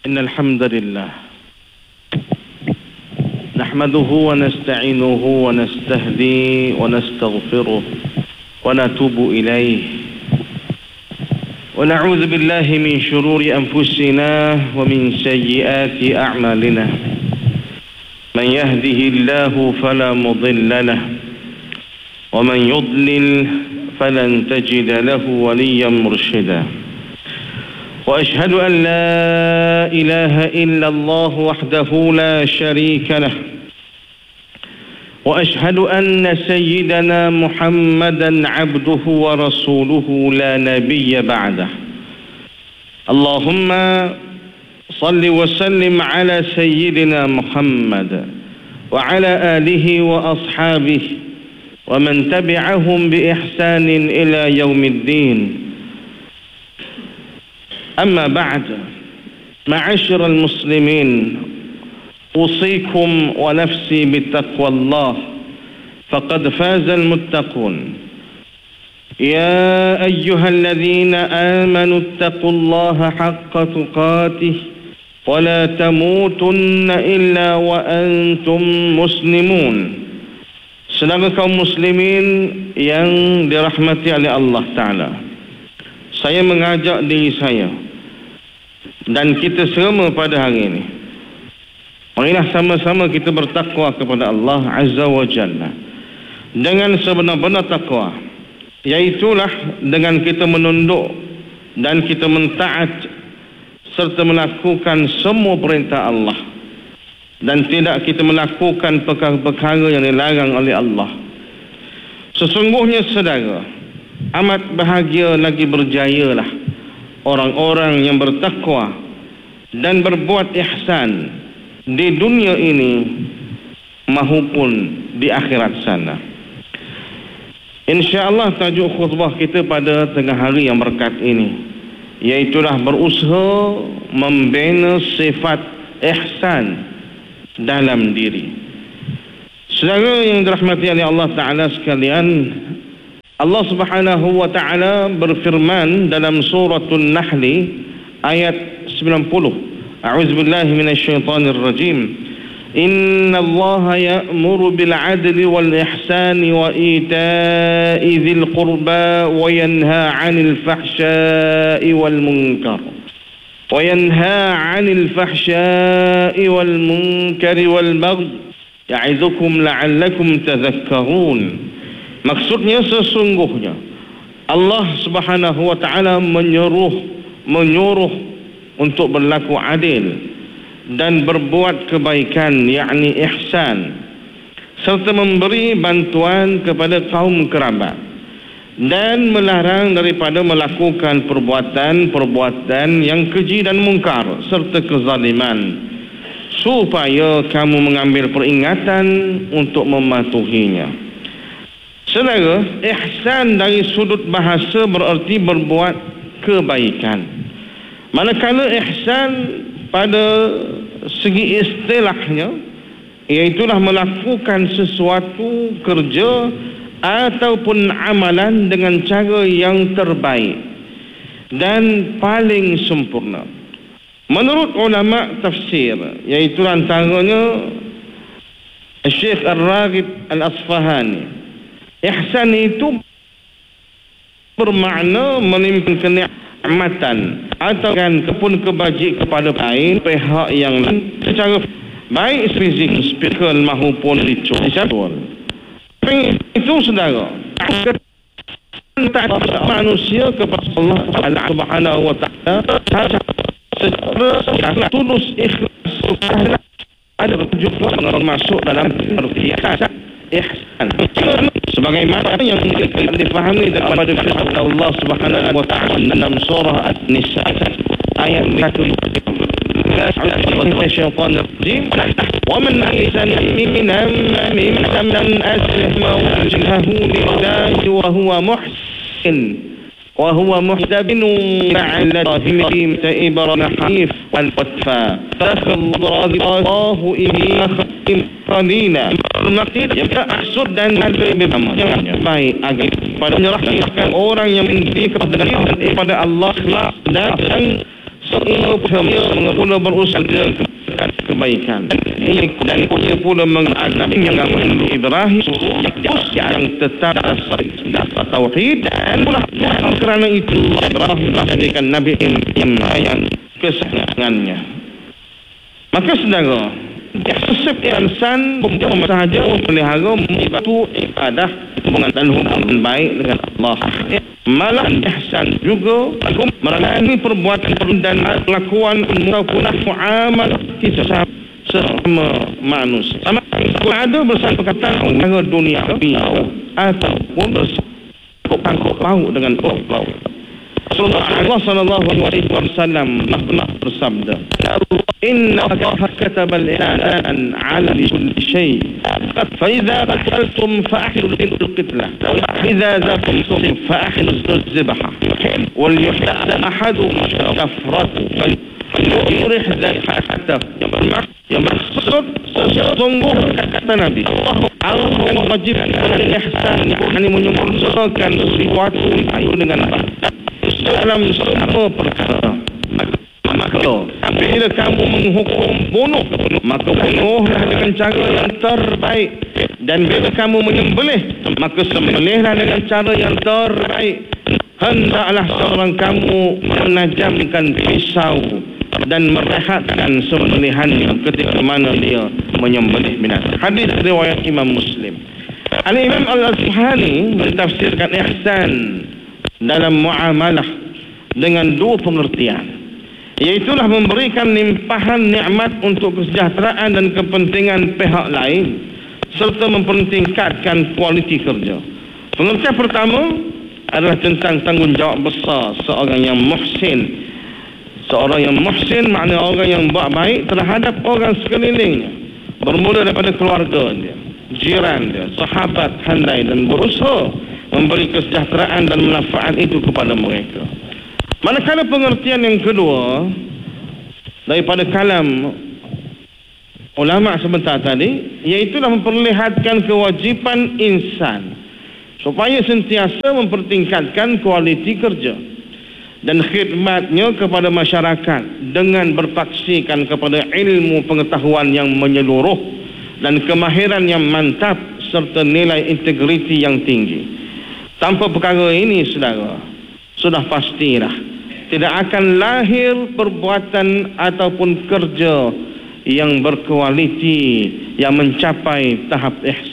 إن الحمد لله نحمده ونستعينه ونستهديه ونستغفره ونتوب إليه ونعوذ بالله من شرور أنفسنا ومن سيئات أعمالنا. من يهده الله فلا مضل له ومن يضلل فلن تجد له وليا مرشدا. وأشهد أن لا إله إلا الله وحده لا شريك له وأشهد أن سيدنا محمدا عبده ورسوله لا نبي بعده. اللهم صل وسلم على سيدنا محمد وعلى آله وأصحابه ومن تبعهم بإحسان إلى يوم الدين. أما بعد، معاشر المسلمين، أوصيكم ونفسي بتقوى الله فقد فاز المتقون. يا أيها الذين آمنوا اتقوا الله حق تقاته ولا تموتن إلا وأنتم مسلمون. Saudara kaum muslimin yang dirahmati oleh Allah Ta'ala, saya mengajak diri saya dan kita semua pada hari ini, marilah sama-sama kita bertakwa kepada Allah Azza wa Jalla dengan sebenar-benar takwa, iaitulah dengan kita menunduk dan kita mentaat serta melakukan semua perintah Allah dan tidak kita melakukan perkara-perkara yang dilarang oleh Allah. Sesungguhnya saudara, amat bahagia lagi berjayalah orang-orang yang bertakwa dan berbuat ihsan di dunia ini maupun di akhirat sana. InsyaAllah tajuk khutbah kita pada tengah hari yang berkat ini, iaitulah berusaha membina sifat ihsan dalam diri. Saudara yang dirahmati oleh Allah Ta'ala sekalian, Allah Subhanahu wa Ta'ala berfirman dalam suratul Nahl ayat 90. A'udzubillahi minasyaitonir rajim. Inna Allah ya'muru bil 'adli wal ihsani wa ita'i dzil qurba wa yanha 'anil fahsya'i wal munkar. وينهى عن الفحشاء والمنكر والبغي يعظكم لعلكم تذكرون. Maksudnya sesungguhnya Allah Subhanahu wa Ta'ala menyuruh untuk berlaku adil dan berbuat kebaikan, yakni ihsan, serta memberi bantuan kepada kaum kerabat, dan melarang daripada melakukan perbuatan-perbuatan yang keji dan mungkar serta kezaliman, supaya kamu mengambil peringatan untuk mematuhinya. Saudara, ihsan dari sudut bahasa bererti berbuat kebaikan, manakala ihsan pada segi istilahnya iaitulah melakukan sesuatu kerja ataupun amalan dengan cara yang terbaik dan paling sempurna. Menurut ulama tafsir, iaitu antaranya Syekh Ar-Raghib Al-Asfahani, ihsan itu bermakna menimbulkan kenikmatan ataupun kebajikan kepada lain pihak yang lain secara baik fisik, spiritual maupun ritual. Itu saudara, manusia kepada Allah Subhanahu wa Ta'ala secara tulus ikhlas, ada tujuan masuk dalam ihsan. Sebagaimana yang difahami daripada firman Allah Subhanahu wa Ta'ala dalam surah An-Nisa ayat 1. الشيطان الرجيم ومن أحسن ممن أسلم وجهه لله وهو محسن على إبراهيم حنيف والوفا فخلق الله إليه قليلا maksud maksud dan baik agar pada menyerahkan orang yang mendiri kepada Allah dan ia pula berusaha dengan kebaikan. Dan ia pula menganak yang Ibrahim yang tetap tauhid, dan kerana itu Ibrahim menjadikan Nabi yang kesayangannya. Maka saudara, setiap insan bukan sahaja melihara itu ibadah dan hubungan baik dengan Allah, malah ihsan juga merangkumi perbuatan dan kelakuan maupun muamalah kita sesama manusia. Sama ada bersama perkataan orang dunia ataupun bersangkut paut dengan Allah. Rasulullah sallallahu alaihi wasallam pernah bersabda, "Inna Allah kataba al-ihsan 'ala kulli shay. Fa idza qataltum fa'ahsinu al-qitla. Idza zabhtum fa'ahsinu al-zabha. Wal yuhda ahadukum shafratu yurih hatta yang maksud sungguh kata Nabi Allah mewajibkan ihsan, yakni menyempurnakan sesuatu itu dengan baik dalam semua perkara. Maka bila kamu menghukum bunuh, maka bunuhlah dengan cara yang terbaik, dan bila kamu menyembelih, maka sembelihlah dengan cara yang terbaik. Hendaklah seorang kamu menajamkan pisau dan merehatkan sembelihannya ketika mana dia menyembelih binatang. Hadis riwayat Imam Muslim. Al-Imam Al-Asbahani mentafsirkan ihsan dalam muamalah dengan dua pengertian, iaitulah memberikan limpahan nikmat untuk kesejahteraan dan kepentingan pihak lain, serta mempertingkatkan kualiti kerja. Pengertian pertama adalah tentang tanggungjawab besar seorang yang muhsin. Seorang yang muhsin maknanya orang yang buat baik terhadap orang sekelilingnya, bermula daripada keluarga dia, jiran dia, sahabat, handai, dan berusaha memberi kesejahteraan dan manfaat itu kepada mereka. Manakala pengertian yang kedua daripada kalam ulama sebentar tadi, iaitulah memperlihatkan kewajipan insan supaya sentiasa mempertingkatkan kualiti kerja dan khidmatnya kepada masyarakat dengan berpaksikan kepada ilmu pengetahuan yang menyeluruh dan kemahiran yang mantap serta nilai integriti yang tinggi. Tanpa perkara ini, saudara, sudah pastilah tidak akan lahir perbuatan ataupun kerja yang berkualiti, yang mencapai tahap ihsan.